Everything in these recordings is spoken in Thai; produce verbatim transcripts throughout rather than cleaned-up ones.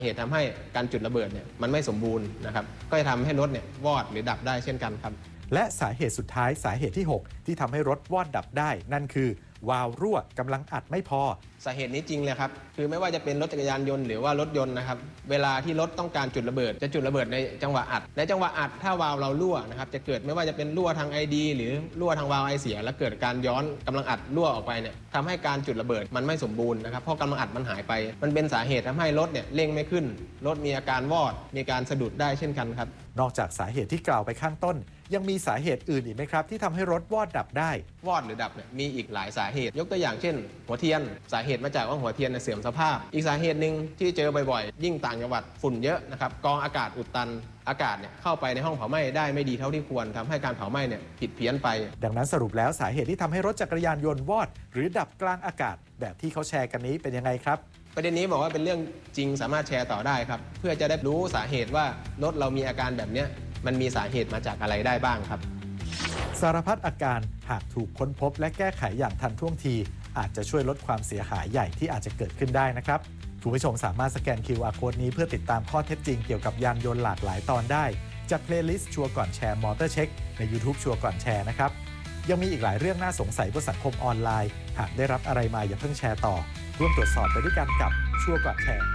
เหตุทำให้การจุดระเบิดเนี่ยมันไม่สมบูรณ์นะครับก็จะทำให้รถเนี่ยวอดหรือดับได้เช่นกันครับและสาเหตุสุดท้ายสาเหตุที่หกที่ทำให้รถวอดดับได้นั่นคือวาล์วรั่วกำลังอัดไม่พอสาเหตุนี้จริงเลยครับคือไม่ว่าจะเป็นรถจักรยานยนต์หรือว่ารถยนต์นะครับเวลาที่รถต้องการจุดระเบิดจะจุดระเบิดในจังหวะอัดในจังหวะอัดถ้าวาล์วเรารั่วนะครับจะเกิดไม่ว่าจะเป็นรั่วทาง ไอ ดี หรือรั่วทางวาล์วไอเสียแล้วเกิดการย้อนกำลังอัดรั่วออกไปเนี่ยทำให้การจุดระเบิดมันไม่สมบูรณ์นะครับเพราะกำลังอัดมันหายไปมันเป็นสาเหตุทำให้รถเนี่ยเร่งไม่ขึ้นรถมีอาการวอดมีการสะดุดได้เช่นกันครับนอกจากสาเหตุที่กล่าวไปข้างต้นยังมีสาเหตุอื่นอีกไหมครับที่ทำให้รถวอดดับได้วอดหรือดับเนี่ยมีอีกหลายสาเหตุยกตัวอย่างเช่นหัวเทียนสาเหตุมาจากว่าหัวเทียนเสื่อมสภาพอีกสาเหตุหนึ่งที่เจอบ่อยๆยิ่งต่างจังหวัดฝุ่นเยอะนะครับกองอากาศอุดตันอากาศเนี่ยเข้าไปในห้องเผาไหม้ได้ไม่ดีเท่าที่ควรทำให้การเผาไหม้เนี่ยผิดเพี้ยนไปดังนั้นสรุปแล้วสาเหตุที่ทำให้รถจักรยานยนต์วอดหรือดับกลางอากาศแบบที่เขาแชร์กันนี้เป็นยังไงครับประเด็นนี้บอกว่าเป็นเรื่องจริงสามารถแชร์ต่อได้ครับเพื่อจะได้รู้สาเหตุว่ารถเรามีอาการแบบนี้มันมีสาเหตุมาจากอะไรได้บ้างครับสารพัดอาการหากถูกค้นพบและแก้ไขอย่างทันท่วงทีอาจจะช่วยลดความเสียหายใหญ่ที่อาจจะเกิดขึ้นได้นะครับคุณผู้ชมสามารถสแกน คิว อาร์ Code นี้เพื่อติดตามข้อเท็จจริงเกี่ยวกับยานยนต์หลากหลายตอนได้จากเพลย์ลิสต์ชัวร์ก่อนแชร์มอเตอร์เช็คใน YouTube ชัวร์ก่อนแชร์นะครับยังมีอีกหลายเรื่องน่าสงสัยบนสังคมออนไลน์หากได้รับอะไรมาอย่าเพิ่งแชร์ต่อร่วมตรวจสอบไปด้วยกันกับชัวร์ก่อนแชร์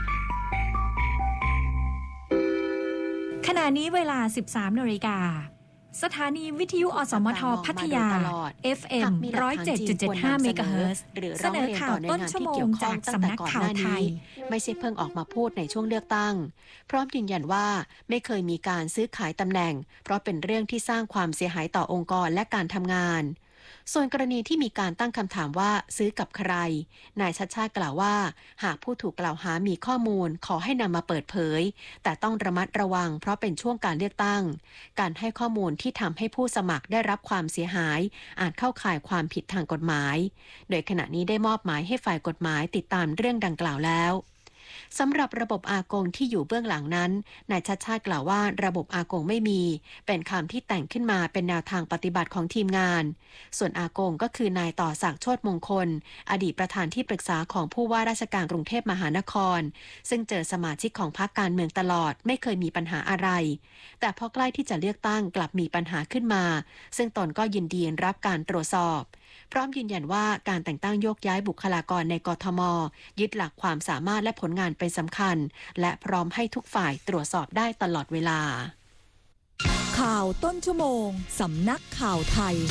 ขณะนี้เวลา สิบสามนาฬิกาสถานีวิทยุอสมทพัทยา เอฟ เอ็ม หนึ่งศูนย์เจ็ดจุดเจ็ดห้า เมกะเฮิรตซ์เสนอข่าวต้นชั่วโมงจากสำนักข่าวไทยไม่ใช่เพิ่งออกมาพูดในช่วงเลือกตั้งพร้อมยืนยันว่าไม่เคยมีการซื้อขายตำแหน่งเพราะเป็นเรื่องที่สร้างความเสียหายต่อองค์กรและการทำงานส่วนกรณีที่มีการตั้งคำถามว่าซื้อกับใครนายชัชชาติกล่าวว่าหากผู้ถูกกล่าวหามีข้อมูลขอให้นำมาเปิดเผยแต่ต้องระมัดระวังเพราะเป็นช่วงการเลือกตั้งการให้ข้อมูลที่ทำให้ผู้สมัครได้รับความเสียหายอาจเข้าข่ายความผิดทางกฎหมายโดยขณะนี้ได้มอบหมายให้ฝ่ายกฎหมายติดตามเรื่องดังกล่าวแล้วสำหรับระบบอากงที่อยู่เบื้องหลังนั้นนายชัชชาติกล่าวว่าระบบอากงไม่มีเป็นคำที่แต่งขึ้นมาเป็นแนวทางปฏิบัติของทีมงานส่วนอากงก็คือนายต่อศักดิ์โชติมงคลอดีตประธานที่ปรึกษาของผู้ว่าราชการกรุงเทพมหานครซึ่งเจอสมาชิกของพรรคการเมืองตลอดไม่เคยมีปัญหาอะไรแต่พอใกล้ที่จะเลือกตั้งกลับมีปัญหาขึ้นมาซึ่งตนก็ยินดีรับการตรวจสอบพร้อมยืนยันว่าการแต่งตั้งโยกย้ายบุคลากรในกทม.ยึดหลักความสามารถและผลงานเป็นสำคัญและพร้อมให้ทุกฝ่ายตรวจสอบได้ตลอดเวลาข่าวต้นชั่วโมงสำนักข่าวไทย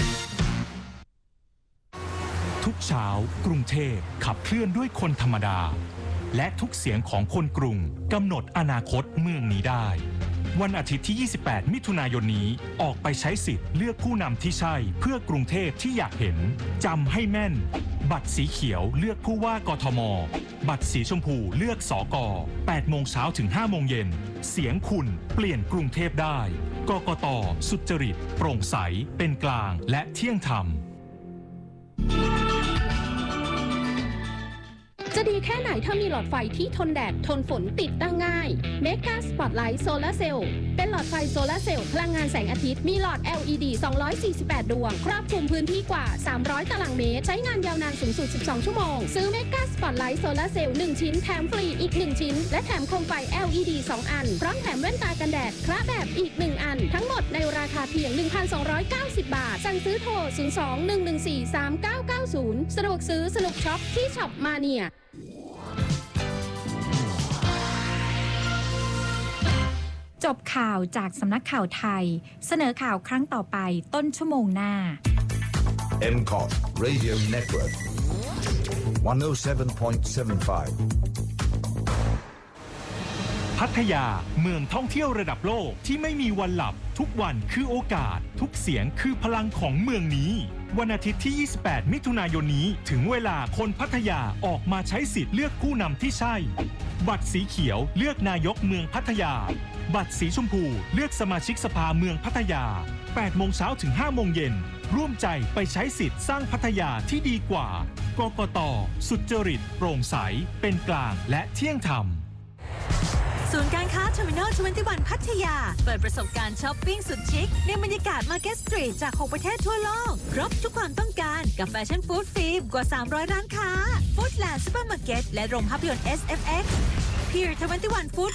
ทุกเช้ากรุงเทพขับเคลื่อนด้วยคนธรรมดาและทุกเสียงของคนกรุงกำหนดอนาคตเมืองนี้ได้วันอาทิตย์ที่ ยี่สิบแปด มิถุนายนนี้ออกไปใช้สิทธิ์เลือกผู้นำที่ใช่เพื่อกรุงเทพที่อยากเห็นจำให้แม่นบัตรสีเขียวเลือกผู้ว่ากทม.บัตรสีชมพูเลือกสก.แปดโมงเช้าถึงห้าโมงเย็นเสียงคุณเปลี่ยนกรุงเทพได้กกต.สุจริตโปร่งใสเป็นกลางและเที่ยงธรรมจะดีแค่ไหนถ้ามีหลอดไฟที่ทนแดดทนฝนติดตั้งง่าย Mega Spotlight Solar Cell เป็นหลอดไฟโซลาร์เซลล์พลังงานแสงอาทิตย์มีหลอด แอล อี ดี สองร้อยสี่สิบแปด ดวงครอบคลุมพื้นที่กว่าสามร้อยตารางเมตรใช้งานยาวนานสูงสุดสิบสองชั่วโมงซื้อ Mega Spotlight Solar Cell หนึ่งชิ้นแถมฟรีอีกหนึ่งชิ้นและแถมโคมไฟ แอล อี ดี สองอันพร้อมแถมแว่นตากันแดดคละแบบอีกหนึ่งอันทั้งหมดในราคาเพียง หนึ่งพันสองร้อยเก้าสิบ บาทสั่งซื้อโทรศูนย์ สอง หนึ่ง หนึ่ง สี่ สาม เก้า เก้า ศูนย์สะดวกซื้อสนุกช็อปที่ช็อปมาเนียจบข่าวจากสำนักข่าวไทยเสนอข่าวครั้งต่อไปต้นชั่วโมงหน้าเอ็ม ซี โอ ที Radio Network หนึ่งศูนย์เจ็ดจุดเจ็ดห้าพัทยาเมืองท่องเที่ยวระดับโลกที่ไม่มีวันหลับทุกวันคือโอกาสทุกเสียงคือพลังของเมืองนี้วันอาทิตย์ที่ ยี่สิบแปด มิถุนายนนี้ถึงเวลาคนพัทยาออกมาใช้สิทธิ์เลือกผู้นำที่ใช่บัตรสีเขียวเลือกนายกเมืองพัทยาบัตรสีชมพูเลือกสมาชิกสภาเมืองพัทยา แปดโมงเช้าถึงห้าโมงเย็นร่วมใจไปใช้สิทธิ์สร้างพัทยาที่ดีกว่ากกต.สุจริตโปร่งใสเป็นกลางและเที่ยงธรรมศูนย์การค้า Terminal ยี่สิบเอ็ด พัทยาเปิดประสบการณ์ช้อปปิ้งสุดชิคในบรรยากาศ Market Street จากหกประเทศทั่วโลกครบทุกความต้องการกับแฟชั่นฟู้ดฟิล์มกว่าสามร้อยร้านค้าฟู้ดแลนด์ซุปเปอร์มาร์เก็ตและโรงภาพยนตร์ เอส เอฟ เอ็กซ์ Pier ทเวนตี้วัน Food